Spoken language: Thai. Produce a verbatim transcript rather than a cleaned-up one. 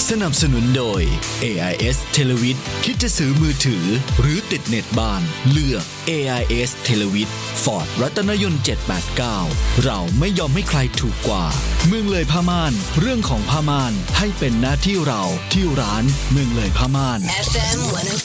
สนับสนุนโดย เอ ไอ เอส Televid คิดจะซื้อมือถือหรือติดเน็ตบ้านเลือก เอ ไอ เอส Televid Ford รัตนยนต์เจ็ดแปดเก้าเราไม่ยอมให้ใครถูกกว่าเมืองเลยผ้าม่านเรื่องของผ้าม่านให้เป็นหน้าที่เราที่ร้านเมืองเลยผ้าม่านเอฟ เอ็ม หนึ่งศูนย์